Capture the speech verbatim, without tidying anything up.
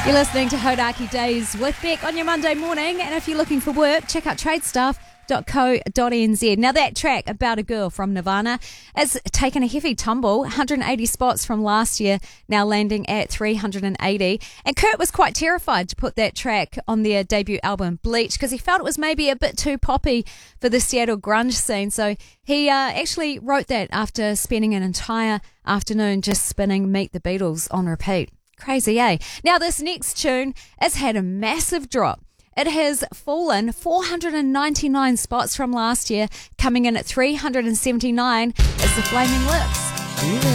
You're listening to Hodaki Days with Beck on your Monday morning, and if you're looking for work, check out tradestaff dot co dot n z. Now that track, About a Girl from Nirvana, has taken a heavy tumble, one hundred eighty spots from last year, now landing at three hundred eighty. And Kurt was quite terrified to put that track on their debut album Bleach because he felt it was maybe a bit too poppy for the Seattle grunge scene. So he uh, actually wrote that after spending an entire afternoon just spinning Meet the Beatles on repeat. Crazy, eh? Now this next tune has had a massive drop. It has fallen four hundred ninety-nine spots from last year, coming in at three hundred seventy-nine as the Flaming Lips.